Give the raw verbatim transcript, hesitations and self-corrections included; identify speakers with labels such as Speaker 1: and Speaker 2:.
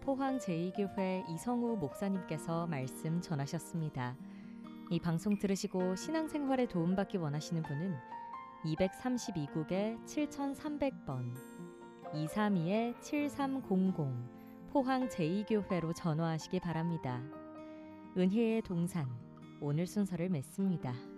Speaker 1: 포항 제이 교회 이성우 목사님께서 말씀 전하셨습니다. 이 방송 들으시고 신앙생활에 도움받기 원하시는 분은 이백삼십이 국에 칠천삼백 번 이삼이 칠삼공공 포항 제이 교회로 전화하시기 바랍니다. 은혜의 동산, 오늘 순서를 맺습니다.